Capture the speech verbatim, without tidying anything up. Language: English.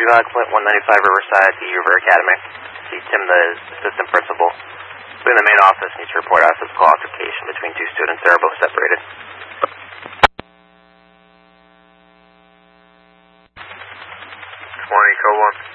uh, complaint one ninety-five Riverside, the River Academy. See Tim, the assistant principal. We're in the main office, needs to report out physical altercation between two students. They are both separated. twenty, code one.